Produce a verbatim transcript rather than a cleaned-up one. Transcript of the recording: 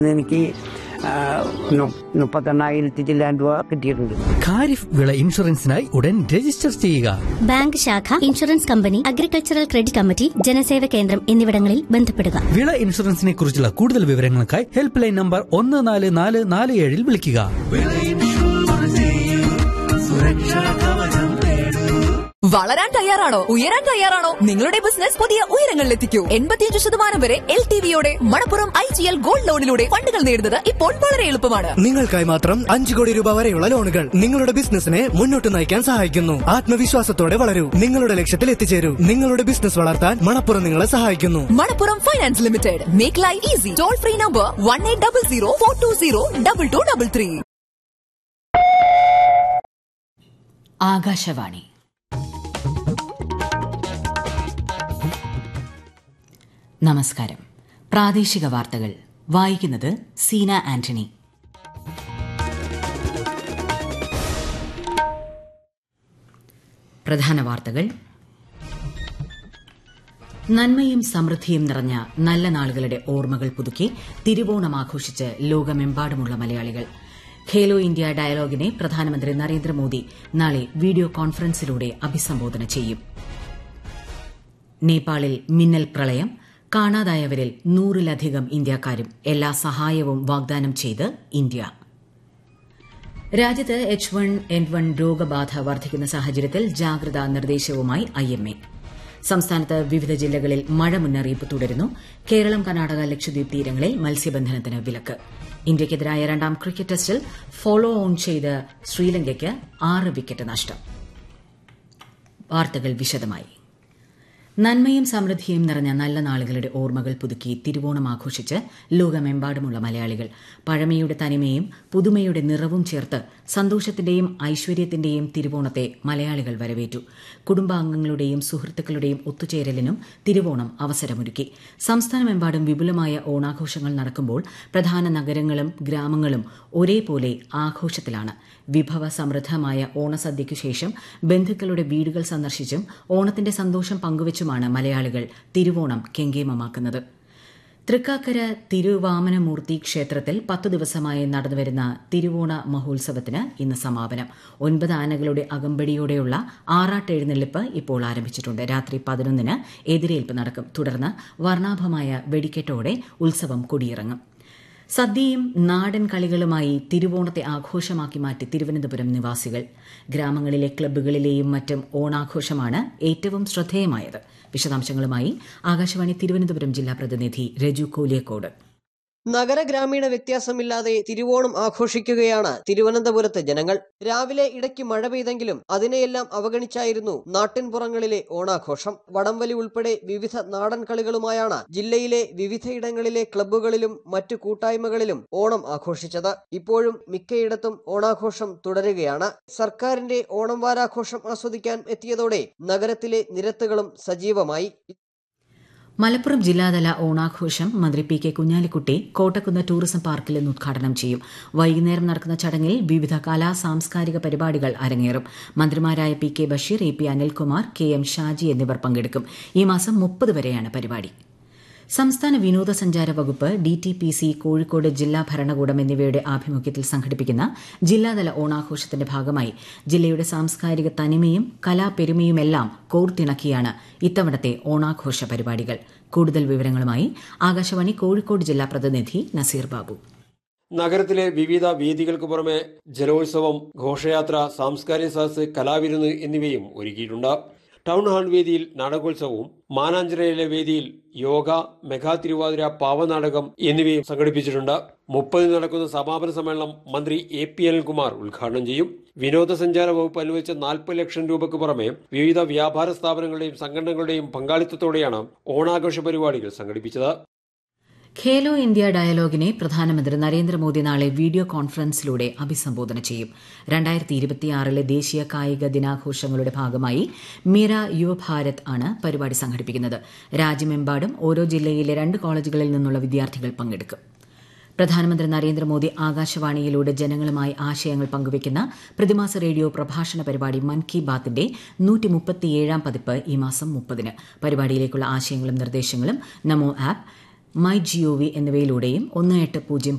എനിക്ക് മുപ്പത്തെണ്ണായിരത്തി ചില്ലാൻ രൂപ കിട്ടിയിട്ടുണ്ട്. ഖാരിഫ് വിള ഇൻഷുറൻസിനായി ഉടൻ രജിസ്റ്റർ ചെയ്യുക. ബാങ്ക് ശാഖ, insurance company, agricultural credit committee, ജനസേവ കേന്ദ്രം എന്നിവിടങ്ങളിൽ ബന്ധപ്പെടുക. വിള ഇൻഷുറൻസിനെ കുറിച്ചുള്ള കൂടുതൽ വിവരങ്ങൾക്കായി ഹെൽപ്പ് ലൈൻ നമ്പർ ഒന്ന് നാല് നാല് നാല് ഏഴിൽ വിളിക്കുക. വളരാൻ തയ്യാറാണോ? ഉയരാൻ തയ്യാറാണോ? നിങ്ങളുടെ ബിസിനസ് പുതിയ ഉയരങ്ങളിലെത്തിക്കൂ. എൺപത്തിയഞ്ച് ശതമാനം വരെ L T വിയോടെ Manappuram I G L gold ലോണിലൂടെ ഫണ്ടുകൾ നേടുന്നത് ഇപ്പോൾ വളരെ എളുപ്പമാണ്. നിങ്ങൾക്കായി മാത്രം അഞ്ച് കോടി രൂപ വരെയുള്ള ലോണുകൾ നിങ്ങളുടെ ബിസിനസിനെ മുന്നോട്ട് നയിക്കാൻ സഹായിക്കുന്നു. ആത്മവിശ്വാസത്തോടെ വളരൂ, നിങ്ങളുടെ ലക്ഷ്യത്തിൽ എത്തിച്ചേരൂ. നിങ്ങളുടെ ബിസിനസ് വളർത്താൻ മണപ്പുറം നിങ്ങളെ സഹായിക്കുന്നു. Manappuram finance limited. Make life easy. Toll free number one eight double zero four to zero double two double three. Akashvani. നമസ്കാരം. പ്രാദേശിക വാർത്തകൾ വായിക്കുന്നത് സീന ആന്റണി. പ്രധാന വാർത്തകൾ. നന്മയും സമൃദ്ധിയും നിറഞ്ഞ നല്ല നാളുകളുടെ ഓർമ്മകൾ പുതുക്കി തിരുവോണം ആഘോഷിച്ച് ലോകമെമ്പാടുമുള്ള മലയാളികൾ. ഖേലോ ഇന്ത്യ ഡയലോഗിനെ പ്രധാനമന്ത്രി നരേന്ദ്രമോദി നാളെ വീഡിയോ കോൺഫറൻസിലൂടെ അഭിസംബോധന ചെയ്യും. നേപ്പാളിൽ മിന്നൽ പ്രളയം, കാണാതായവരിൽ നൂറിലധികം ഇന്ത്യക്കാരും. എല്ലാ സഹായവും വാഗ്ദാനം ചെയ്ത് ഇന്ത്യ. രാജ്യത്ത് എച്ച് വൺ എൻ വൺ രോഗബാധ വർദ്ധിക്കുന്ന സാഹചര്യത്തിൽ ജാഗ്രതാ നിർദ്ദേശവുമായി ഐ എം എ. സംസ്ഥാനത്ത് വിവിധ ജില്ലകളിൽ മഴ മുന്നറിയിപ്പ് തുടരുന്നു. കേരളം, കർണാടക, ലക്ഷദ്വീപ് തീരങ്ങളിൽ മത്സ്യബന്ധനത്തിന് വിലക്ക്. ഇന്ത്യയ്ക്കെതിരായ രണ്ടാം ക്രിക്കറ്റ് ടെസ്റ്റിൽ ഫോളോ ഓൺ ചെയ്ത് ശ്രീലങ്കയ്ക്ക് ആറ് വിക്കറ്റ് നഷ്ടം. വാർത്തകൾ വിശദമായി. നന്മയും സമൃദ്ധിയും നിറഞ്ഞ നല്ല നാളുകളുടെ ഓർമ്മകൾ പുതുക്കി തിരുവോണം ആഘോഷിച്ച് ലോകമെമ്പാടുമുള്ള മലയാളികൾ. പഴമയുടെ തനിമയും പുതുമയുടെ നിറവും ചേർത്ത് സന്തോഷത്തിന്റെയും ഐശ്വര്യത്തിന്റെയും തിരുവോണത്തെ മലയാളികൾ വരവേറ്റു. കുടുംബാംഗങ്ങളുടെയും സുഹൃത്തുക്കളുടെയും ഒത്തുചേരലിനും തിരുവോണം അവസരമൊരുക്കി. സംസ്ഥാനമെമ്പാടും വിപുലമായ ഓണാഘോഷങ്ങൾ നടക്കുമ്പോൾ പ്രധാന നഗരങ്ങളും ഗ്രാമങ്ങളും ഒരേപോലെ ആഘോഷത്തിലാണ്. വിഭവ സമൃദ്ധമായ ഓണസദ്യയ്ക്കു ശേഷം ബന്ധുക്കളുടെ വീടുകൾ സന്ദർശിച്ചും ഓണത്തിന്റെ സന്തോഷം പങ്കുവച്ചുമാണ് മലയാളികൾ തിരുവോണം കെങ്കേമമാക്കുന്നത്. തൃക്കാക്കര തിരുവാമനമൂർത്തി ക്ഷേത്രത്തിൽ പത്തു ദിവസമായി നടന്നുവരുന്ന തിരുവോണ മഹോത്സവത്തിന് ഇന്ന് സമാപനം. ഒൻപത് ആനകളുടെ അകമ്പടിയോടെയുള്ള ആറാട്ടെഴുന്നള്ളിപ്പ് ഇപ്പോൾ ആരംഭിച്ചിട്ടുണ്ട്. രാത്രി പതിനൊന്നിന് എതിരേൽപ്പ് നടക്കും. തുടർന്ന് വർണ്ണാഭമായ വെടിക്കെട്ടോടെ ഉത്സവം കൊടിയിറങ്ങും. സദ്യയും നാടൻ കളികളുമായി തിരുവോണത്തെ ആഘോഷമാക്കി മാറ്റി തിരുവനന്തപുരം നിവാസികൾ. ഗ്രാമങ്ങളിലെ ക്ലബ്ബുകളിലെയും മറ്റും ഓണാഘോഷമാണ് ഏറ്റവും ശ്രദ്ധേയമായത്. വിശദാംശങ്ങളുമായി ആകാശവാണി തിരുവനന്തപുരം ജില്ലാ പ്രതിനിധി രജു കോലിയക്കോട്. നഗര ഗ്രാമീണ വ്യത്യാസമില്ലാതെ തിരുവോണം ആഘോഷിക്കുകയാണ് തിരുവനന്തപുരത്തെ ജനങ്ങൾ. രാവിലെ ഇടയ്ക്ക് മഴ പെയ്തെങ്കിലും അതിനെയെല്ലാം അവഗണിച്ചായിരുന്നു നാട്ടിൻപുറങ്ങളിലെ ഓണാഘോഷം. വടംവലി ഉൾപ്പെടെ വിവിധ നാടൻ കളികളുമായാണ് ജില്ലയിലെ വിവിധയിടങ്ങളിലെ ക്ലബ്ബുകളിലും മറ്റു കൂട്ടായ്മകളിലും ഓണം ആഘോഷിച്ചത്. ഇപ്പോഴും മിക്കയിടത്തും ഓണാഘോഷം തുടരുകയാണ്. സർക്കാരിന്റെ ഓണം വാരാഘോഷം ആസ്വദിക്കാൻ എത്തിയതോടെ നഗരത്തിലെ നിരത്തുകളും സജീവമായി. മലപ്പുറം ജില്ലാതല ഓണാഘോഷം മന്ത്രി P K Kunhalikutty Kottakkunnu tourism പാർക്കിൽ ഇന്ന് ഉദ്ഘാടനം ചെയ്യും. വൈകുന്നേരം നടക്കുന്ന ചടങ്ങിൽ വിവിധ കലാ സാംസ്കാരിക പരിപാടികൾ അരങ്ങേറും. മന്ത്രിമാരായ P K Basheer, A P Anilkumar, K M Shaji എന്നിവർ പങ്കെടുക്കും. ഈ മാസം മുപ്പത് വരെയാണ് പരിപാടി. സംസ്ഥാന വിനോദസഞ്ചാര വകുപ്പ്, D T P C, Kozhikode ജില്ലാ ഭരണകൂടം എന്നിവയുടെ ആഭിമുഖ്യത്തിൽ സംഘടിപ്പിക്കുന്ന ജില്ലാതല ഓണാഘോഷത്തിന്റെ ഭാഗമായി ജില്ലയുടെ സാംസ്കാരിക തനിമയും കലാപെരുമയുമെല്ലാം കോർത്തിണക്കിയാണ് ഇത്തവണത്തെ ഓണാഘോഷ പരിപാടികൾ. കൂടുതൽ വിവരങ്ങളുമായി ആകാശവാണി കോഴിക്കോട് ജില്ലാ പ്രതിനിധി നസീർ ബാബു. നഗരത്തിലെ വിവിധ വേദികൾക്ക് പുറമെ ജലോത്സവം, ഘോഷയാത്ര, സാംസ്കാരിക സദസ്സ്, കലാവിരുന്ന് എന്നിവയും ഒരുക്കിയിട്ടുണ്ട്. ടൗൺ ഹാൾ വേദിയിൽ നാടകോത്സവവും മാനാഞ്ചിറയിലെ വേദിയിൽ യോഗ, മെഗാ തിരുവാതിര, പാവനാടകം എന്നിവയും സംഘടിപ്പിച്ചിട്ടുണ്ട്. മുപ്പതിന് നടക്കുന്ന സമാപന സമ്മേളനം മന്ത്രി എ പി അനിൽകുമാർ ഉദ്ഘാടനം ചെയ്യും. വിനോദസഞ്ചാര വകുപ്പ് അനുവദിച്ച നാൽപ്പത് ലക്ഷം രൂപയ്ക്ക് പുറമെ വിവിധ വ്യാപാര സ്ഥാപനങ്ങളുടെയും സംഘടനകളുടെയും പങ്കാളിത്തത്തോടെയാണ് ഓണാഘോഷ പരിപാടികൾ സംഘടിപ്പിച്ചത്. ഖേലോ ഇന്ത്യ ഡയലോഗിനെ പ്രധാനമന്ത്രി നരേന്ദ്രമോദി നാളെ വീഡിയോ കോൺഫറൻസിലൂടെ അഭിസംബോധന ചെയ്യും. രണ്ടായിരത്തി ഇരുപത്തിയാറിലെ ദേശീയ കായിക ദിനാഘോഷങ്ങളുടെ ഭാഗമായി മേര യുവഭാരത് ആണ് പരിപാടി സംഘടിപ്പിക്കുന്നത്. രാജ്യമെമ്പാടും ഓരോ ജില്ലയിലെ രണ്ട് കോളേജുകളിൽ നിന്നുള്ള വിദ്യാർത്ഥികൾ പങ്കെടുക്കും. പ്രധാനമന്ത്രി നരേന്ദ്രമോദി ആകാശവാണിയിലൂടെ ജനങ്ങളുമായി ആശയങ്ങൾ പങ്കുവയ്ക്കുന്ന പ്രതിമാസ റേഡിയോ പ്രഭാഷണ പരിപാടി മൻ കി ബാത്തിന്റെ നൂറ്റി മുപ്പത്തിയേഴാം പതിപ്പ് ഈ മാസം മുപ്പതിന്. പരിപാടിയിലേക്കുള്ള ആശയങ്ങളും നിർദ്ദേശങ്ങളും നമോ ആപ്പ്, മൈ ജിഒവി എന്നിവയിലൂടെയും ഒന്ന് എട്ട് പൂജ്യം